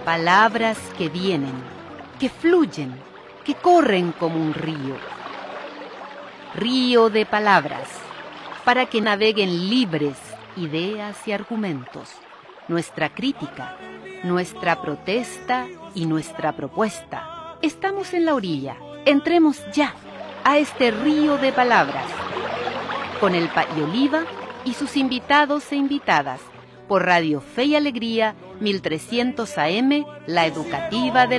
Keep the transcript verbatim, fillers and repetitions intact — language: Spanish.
Palabras que vienen, que fluyen, que corren como un río. Río de palabras, para que naveguen libres ideas y argumentos, nuestra crítica, nuestra protesta y nuestra propuesta. Estamos en la orilla, entremos ya a este río de palabras, con el Pati Oliva y sus invitados e invitadas, por Radio Fe y Alegría, mil trescientos A M, la educativa del